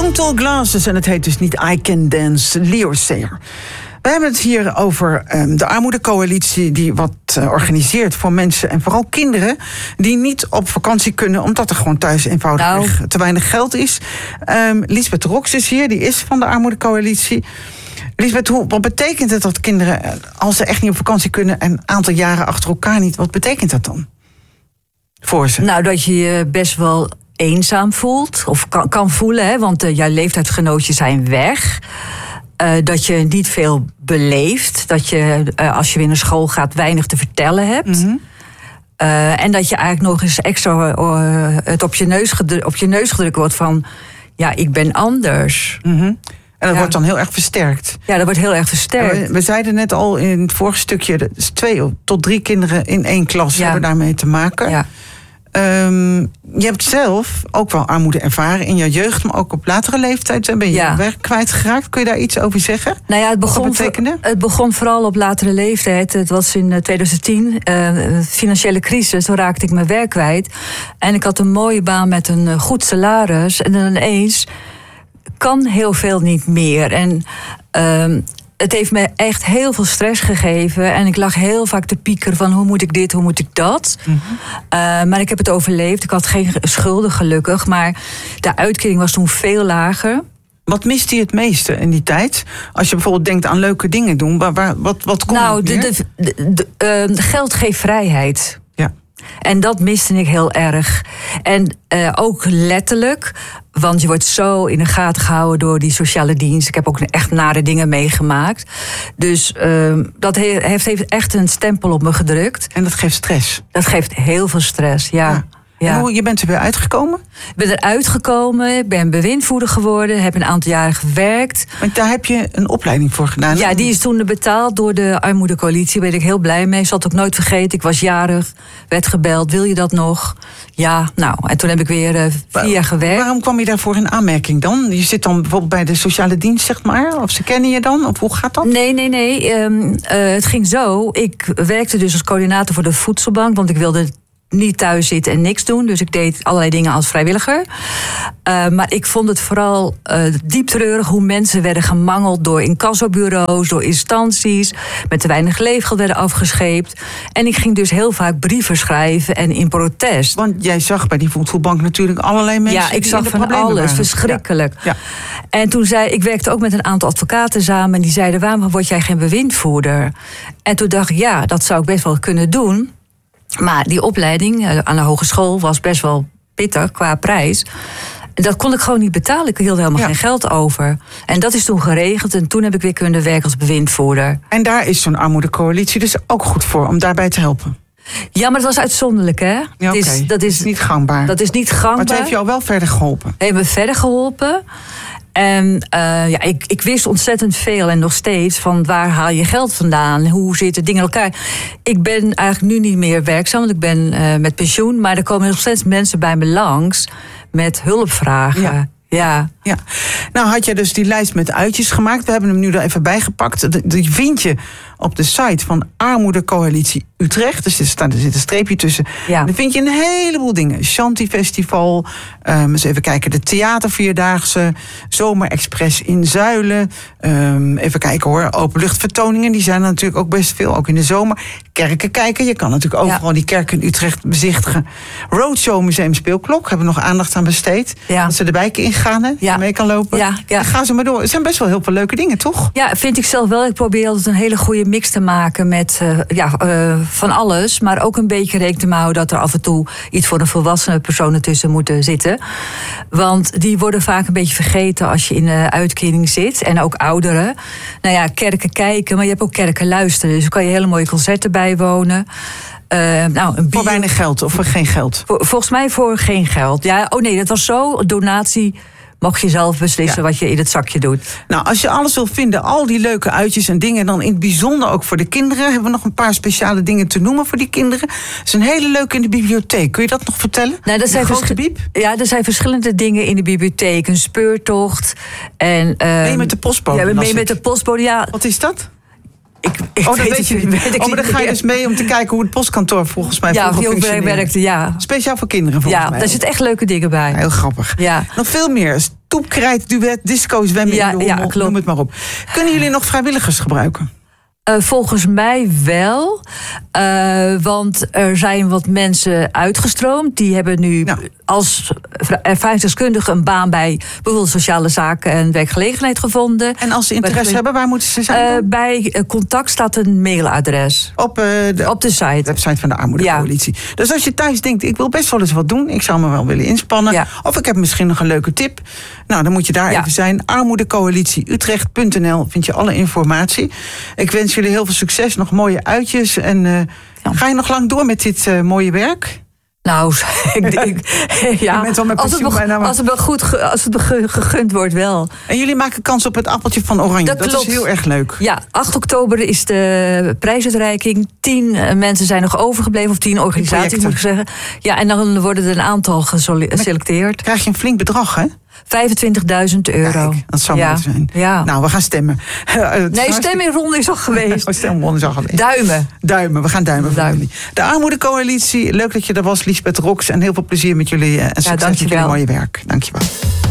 Long Tall Glasses en het heet dus niet I Can Dance, Leo Sayer. We hebben het hier over de Armoedecoalitie die wat organiseert voor mensen en vooral kinderen die niet op vakantie kunnen omdat er gewoon thuis eenvoudig te weinig geld is. Liesbeth Rox is hier, die is van de Armoedecoalitie. Liesbeth, wat betekent het dat kinderen, als ze echt niet op vakantie kunnen en een aantal jaren achter elkaar niet, wat betekent dat dan voor ze? Nou, dat je je best wel eenzaam voelt, of kan voelen, hè, want jouw leeftijdsgenootjes zijn weg. Dat je niet veel beleeft. Dat je, als je weer naar school gaat, weinig te vertellen hebt. Mm-hmm. En dat je eigenlijk nog eens extra het op je neus gedrukt wordt van, ja, ik ben anders. Mm-hmm. En dat wordt dan heel erg versterkt. Ja, dat wordt heel erg versterkt. We zeiden net al in het vorige stukje, dat 2 tot 3 kinderen in 1 klas hebben daarmee te maken. Ja. Je hebt zelf ook wel armoede ervaren in je jeugd, maar ook op latere leeftijd ben je je werk kwijtgeraakt. Kun je daar iets over zeggen? Nou ja, het begon vooral op latere leeftijd. Het was in 2010, financiële crisis, toen raakte ik mijn werk kwijt. En ik had een mooie baan met een goed salaris. En dan ineens kan heel veel niet meer. En het heeft me echt heel veel stress gegeven. En ik lag heel vaak te piekeren van hoe moet ik dit, hoe moet ik dat. Mm-hmm. Maar ik heb het overleefd. Ik had geen schulden gelukkig. Maar de uitkering was toen veel lager. Wat miste je het meeste in die tijd? Als je bijvoorbeeld denkt aan leuke dingen doen. Wat kon de geld geeft vrijheid. Ja. En dat miste ik heel erg. En ook letterlijk, want je wordt zo in de gaten gehouden door die sociale dienst. Ik heb ook echt nare dingen meegemaakt. Dus dat heeft echt een stempel op me gedrukt. En dat geeft stress? Dat geeft heel veel stress, ja. En je bent er weer uitgekomen? Ik ben eruit gekomen, ik ben bewindvoerder geworden, heb een aantal jaren gewerkt. Want daar heb je een opleiding voor gedaan? Ja, die is toen betaald door de Armoedecoalitie, daar ben ik heel blij mee. Ik zal het ook nooit vergeten, ik was jarig, werd gebeld, wil je dat nog? Ja, nou, en toen heb ik weer 4 jaar gewerkt. Waarom kwam je daarvoor in aanmerking dan? Je zit dan bijvoorbeeld bij de sociale dienst, zeg maar, of ze kennen je dan, of hoe gaat dat? Nee. Het ging zo, ik werkte dus als coördinator voor de voedselbank, want ik wilde niet thuis zitten en niks doen. Dus ik deed allerlei dingen als vrijwilliger. Maar ik vond het vooral diep treurig hoe mensen werden gemangeld door incassobureaus, door instanties, met te weinig leefgeld werden afgescheept. En ik ging dus heel vaak brieven schrijven en in protest. Want jij zag bij die voedselbank natuurlijk allerlei mensen. Ja, ik zag van alles, waren. Verschrikkelijk. Ja. En toen ik werkte ook met een aantal advocaten samen en die zeiden, waarom word jij geen bewindvoerder? En toen dacht ik, ja, dat zou ik best wel kunnen doen. Maar die opleiding aan de hogeschool was best wel pittig qua prijs. Dat kon ik gewoon niet betalen. Ik hield helemaal geen geld over. En dat is toen geregeld. En toen heb ik weer kunnen werken als bewindvoerder. En daar is zo'n armoedecoalitie dus ook goed voor om daarbij te helpen? Ja, maar dat was uitzonderlijk, hè? Ja, dat is niet gangbaar. Dat is niet gangbaar. Maar het heeft jou wel verder geholpen? Heeft me verder geholpen. En ik wist ontzettend veel en nog steeds van waar haal je geld vandaan? Hoe zitten dingen in elkaar? Ik ben eigenlijk nu niet meer werkzaam, want ik ben met pensioen. Maar er komen nog steeds mensen bij me langs met hulpvragen. Ja. Nou had je dus die lijst met uitjes gemaakt. We hebben hem nu er even bijgepakt. Die vind je op de site van Armoedecoalitie Utrecht. Dus er zit een streepje tussen. Ja. Dan vind je een heleboel dingen. Shanti Festival. Eens even kijken. De Theatervierdaagse. Zomerexpress in Zuilen. Even kijken hoor. Openluchtvertoningen. Die zijn er natuurlijk ook best veel. Ook in de zomer. Kerken kijken. Je kan natuurlijk overal die kerken in Utrecht bezichtigen. Roadshow Museum Speelklok. Hebben we nog aandacht aan besteed. Ja. Dat ze erbij ingaan. Hè? Mee kan lopen. Ja. Ga ze maar door. Het zijn best wel heel veel leuke dingen, toch? Ja, vind ik zelf wel. Ik probeer altijd een hele goede mix te maken met van alles. Maar ook een beetje rekening te houden dat er af en toe iets voor een volwassene persoon ertussen moet zitten. Want die worden vaak een beetje vergeten als je in de uitkering zit. En ook ouderen. Nou ja, kerken kijken, maar je hebt ook kerken luisteren. Dus dan kan je hele mooie concerten bijwonen. Voor weinig geld of voor geen geld? Volgens mij voor geen geld. Ja, dat was zo. Donatie mag je zelf beslissen wat je in het zakje doet. Nou, als je alles wil vinden, al die leuke uitjes en dingen, dan in het bijzonder ook voor de kinderen, hebben we nog een paar speciale dingen te noemen voor die kinderen. Er is een hele leuke in de bibliotheek. Kun je dat nog vertellen? Nou, er zijn verschillende dingen in de bibliotheek. Een speurtocht. En, mee met de postbode? Ja, mee met de postbode, ja. Wat is dat? Dat weet je niet. Maar dan ga je dus mee om te kijken hoe het postkantoor volgens mij werkte. Ja. Speciaal voor kinderen volgens mij. Ja, daar zitten echt leuke dingen bij. Ja, heel grappig. Ja. Nog veel meer. Stoepkrijt, duet, disco, zwemmen in de hommel, noem het maar op. Kunnen jullie nog vrijwilligers gebruiken? Volgens mij wel. Want er zijn wat mensen uitgestroomd. Die hebben nu als ervaringsdeskundige een baan bij bijvoorbeeld sociale zaken en werkgelegenheid gevonden. En als ze interesse hebben, waar moeten ze zijn? Bij Contact staat een mailadres. Op de website van de Armoedecoalitie. Ja. Dus als je thuis denkt, ik wil best wel eens wat doen. Ik zou me wel willen inspannen. Ja. Of ik heb misschien nog een leuke tip. Nou, dan moet je daar even zijn. Armoedecoalitieutrecht.nl vind je alle informatie. Ik wens jullie heel veel succes. Nog mooie uitjes. En ga je nog lang door met dit mooie werk? Nou, ik denk, als het me gegund wordt wel. En jullie maken kans op het appeltje van Oranje. Dat is heel erg leuk. Ja, 8 oktober is de prijsuitreiking. 10 mensen zijn nog overgebleven, of 10 organisaties moet ik zeggen. Ja, en dan worden er een aantal geselecteerd. Krijg je een flink bedrag, hè? €25.000. Kijk, dat zou moeten zijn. Ja. Nou, we gaan stemmen. Stemronde is al geweest. Stemronde is al geweest. Duimen. We gaan duimen voor jullie. De Armoedecoalitie, leuk dat je er was, Liesbeth Rox. En heel veel plezier met jullie en succes met jullie mooie werk. Dankjewel.